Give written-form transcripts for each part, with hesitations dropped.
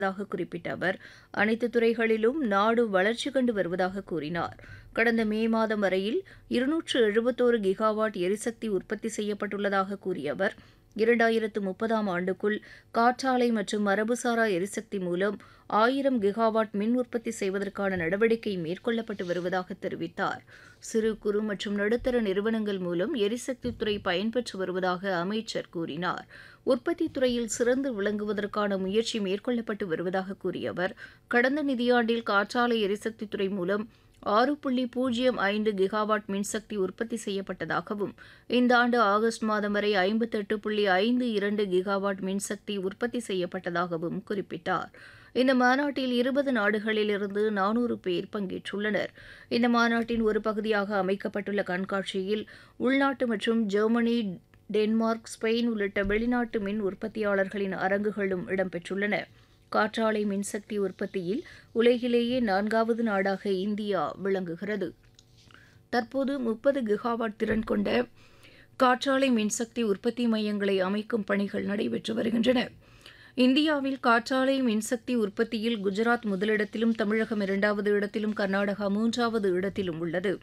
தாக குறிப்பிட்ட அவர் அனைத்து துறைகளிலும் நாடு வளர்ச்சி கண்டு வருவதாக கூறினார். கடந்த மே மாதம் வரையில் 271 கிகாவாட் எரிசக்தி உற்பத்தி செய்யப்பட்டுள்ளதாக கூறிய அவர் 2030ஆம் ஆண்டுக்குள் காற்றாலை மற்றும் மரபுசாரா எரிசக்தி மூலம் 1000 கிகாவாட் மின் உற்பத்தி செய்வதற்கான நடவடிக்கை மேற்கொள்ளப்பட்டு வருவதாக தெரிவித்தார். சிறு குறு மற்றும் நடுத்தர நிறுவனங்கள் மூலம் எரிசக்தி துறை பயன்பெற்று வருவதாக அமைச்சர் கூறினார். உற்பத்தி துறையில் சிறந்து விளங்குவதற்கான முயற்சி மேற்கொள்ளப்பட்டு வருவதாக கூறிய அவர் கடந்த நிதியாண்டில் காற்றாலை எரிசக்தி துறை மூலம் 6.05 கிகாவாட் மின்சக்தி உற்பத்தி செய்யப்பட்டதாகவும் இந்த ஆண்டு ஆகஸ்ட் மாதம் வரை 58.52 கிகாவாட் மின்சக்தி உற்பத்தி செய்யப்பட்டதாகவும் குறிப்பிட்டார். இந்த மாநாட்டில் 20 நாடுகளிலிருந்து 400 பேர் பங்கேற்றுள்ளனர். இந்த மாநாட்டின் ஒரு பகுதியாக அமைக்கப்பட்டுள்ள கண்காட்சியில் உள்நாட்டு மற்றும் ஜெர்மனி, டென்மார்க், ஸ்பெயின் உள்ளிட்ட வெளிநாட்டு மின் உற்பத்தியாளர்களின் அரங்குகளும் இடம்பெற்றுள்ளன. காற்றாலை மின்சக்தி உற்பத்தியில் உலகிலேயே 4வது நாடாக இந்தியா விளங்குகிறது. தற்போது 30 கிகாவாட் திறன் கொண்ட காற்றாலை மின்சக்தி உற்பத்தி மையங்களை அமைக்கும் பணிகள் நடைபெற்று வருகின்றன. இந்தியாவில் காற்றாலை மின்சக்தி உற்பத்தியில் குஜராத் முதலிடத்திலும், தமிழகம் 2வது இடத்திலும், கர்நாடகா 3வது இடத்திலும் உள்ளது.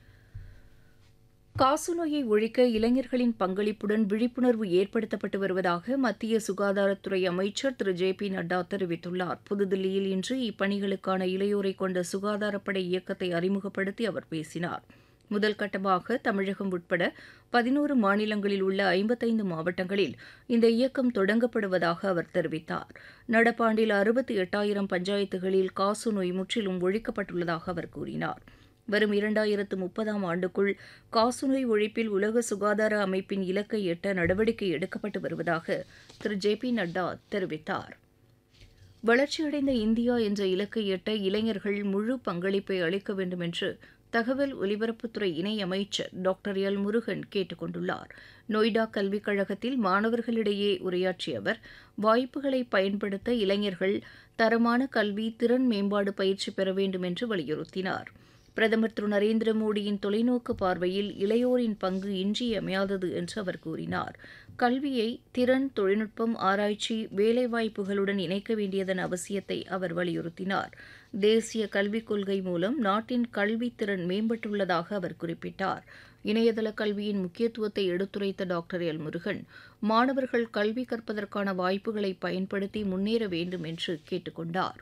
காசநோயை ஒழிக்க இளைஞர்களின் பங்களிப்புடன் விழிப்புணர்வு ஏற்படுத்தப்பட்டு வருவதாக மத்திய சுகாதாரத்துறை அமைச்சர் திரு ஜே.பி. நட்டா தெரிவித்துள்ளார். புதுதில்லியில் இன்று இப்பணிகளுக்கான இளையோரை கொண்ட சுகாதாரப்படை இயக்கத்தை அறிமுகப்படுத்தி அவர் பேசினார். முதல் கட்டமாக தமிழகம் உட்பட 11 மாநிலங்களில் உள்ள 55 மாவட்டங்களில் இந்த இயக்கம் தொடங்கப்படுவதாக அவர் தெரிவித்தார். நடப்பாண்டில் 68,000 பஞ்சாயத்துகளில் காசநோய் முற்றிலும் ஒழிக்கப்பட்டுள்ளதாக அவர் கூறினார். வரும் 2030ஆம் ஆண்டுக்குள் காசநோய் ஒழிப்பில் உலக சுகாதார அமைப்பின் இலக்கை எட்ட நடவடிக்கை எடுக்கப்பட்டு வருவதாக திரு ஜே.பி. நட்டா தெரிவித்தார். வளர்ச்சியடைந்த இந்தியா என்ற இலக்கை எட்ட இளைஞர்கள் முழு பங்களிப்பை அளிக்க வேண்டும் என்று தகவல் ஒலிபரப்புத்துறை இணையமைச்சர் டாக்டர் எல். முருகன் கேட்டுக் கொண்டுள்ளார். நொய்டா கல்விக் கழகத்தில் மாணவர்களிடையே உரையாற்றிய அவர் வாய்ப்புகளை பயன்படுத்த இளைஞர்கள் தரமான கல்வி, திறன் மேம்பாடு பயிற்சி பெற வேண்டும் என்று வலியுறுத்தினார். பிரதமர் திரு நரேந்திர மோடியின் தொலைநோக்கு பார்வையில் இளையோரின் பங்கு இன்றியமையாதது என்று அவர் கூறினார். கல்வியை திறன், தொழில்நுட்பம், ஆராய்ச்சி, வேலைவாய்ப்புகளுடன் இணைக்க வேண்டியதன் அவசியத்தை அவர் வலியுறுத்தினார். தேசிய கல்விக் கொள்கை மூலம் நாட்டின் கல்வித்திறன் மேம்பட்டுள்ளதாக அவர் குறிப்பிட்டார். இணையதள கல்வியின் முக்கியத்துவத்தை எடுத்துரைத்த டாக்டர் எல். முருகன் மாணவர்கள் கல்வி கற்பதற்கான வாய்ப்புகளை பயன்படுத்தி முன்னேற வேண்டும் என்று கேட்டுக் கொண்டார்.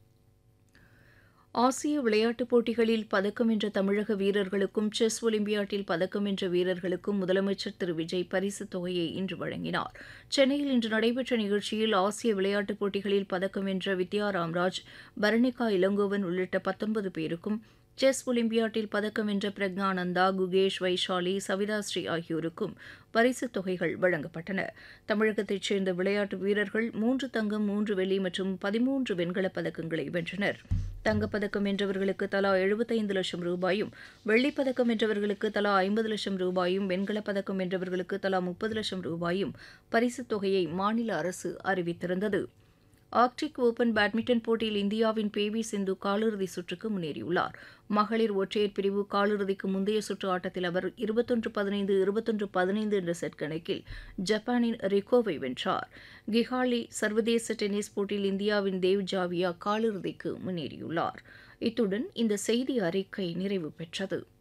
ஆசிய விளையாட்டுப் போட்டிகளில் பதக்கம் வென்ற தமிழக வீரர்களுக்கும் செஸ் ஒலிம்பியாட்டில் பதக்கம் வென்ற வீரர்களுக்கும் முதலமைச்சர் திரு விஜய் பரிசுத் தொகையை இன்று வழங்கினார். சென்னையில் இன்று நடைபெற்ற நிகழ்ச்சியில் ஆசிய விளையாட்டுப் போட்டிகளில் பதக்கம் வென்ற வித்யா ராம்ராஜ், பரணிகா இளங்கோவன் உள்ளிட்ட 19 பேருக்கும், செஸ் ஒலிம்பியாட்டில் பதக்கம் வென்ற பிரக்ஞானந்தா, குகேஷ், வைஷாலி, சவிதாஸ்ரீ ஆகியோருக்கும் பரிசுத் தொகைகள் வழங்கப்பட்டன. தமிழகத்தைச் சேர்ந்த விளையாட்டு வீரர்கள் 3 தங்கம், 3 வெள்ளி மற்றும் 13 வெண்கலப் பதக்கங்களை வென்றனர். தங்கப்பதக்கம் வென்றவர்களுக்கு தலா 75 லட்சம் ரூபாயும், வெள்ளிப்பதக்கம் வென்றவர்களுக்கு தலா 50 லட்சம் ரூபாயும், வெண்கலப் பதக்கம் வென்றவர்களுக்கு தலா 30 லட்சம் ரூபாயும் பரிசுத் தொகையை மாநில அரசு அறிவித்திருந்தது. ஆர்க்டிக் ஓபன் பேட்மிண்டன் போட்டியில் இந்தியாவின் பி.வி. சிந்து காலிறுதி சுற்றுக்கு முன்னேறியுள்ளார். மகளிர் ஒற்றையர் பிரிவு காலிறுதிக்கு முந்தைய சுற்று ஆட்டத்தில் அவர் 21-15, 21-15 என்ற செட் கணக்கில் ஜப்பானின் ரிகோவை வென்றார். கிகாலி சர்வதேச டென்னிஸ் போட்டியில் இந்தியாவின் தேவ் ஜாவியா காலிறுதிக்கு முன்னேறியுள்ளார். இத்துடன் இந்த செய்தி அறிக்கை நிறைவு பெற்றது.